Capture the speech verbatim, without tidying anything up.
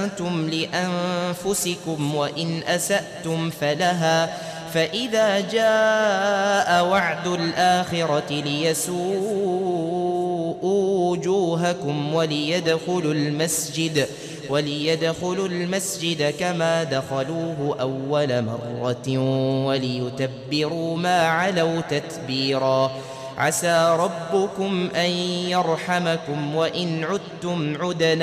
أحسنتم لأنفسكم وإن أسأتم فلها فإذا جاء وعد الآخرة ليسوءوا وجوهكم وليدخلوا المسجد وليدخلوا المسجد كما دخلوه أول مرة وليتبروا ما علوا تتبيرا. عسى ربكم أن يرحمكم وإن عدتم عدنا